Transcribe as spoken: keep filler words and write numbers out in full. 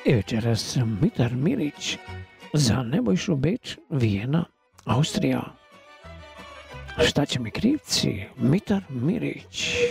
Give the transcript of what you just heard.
I večeras Mitar Mirić za Nebojšu Beč, Vijena, Austrija. Šta će mi krivci? Mitar Mirić.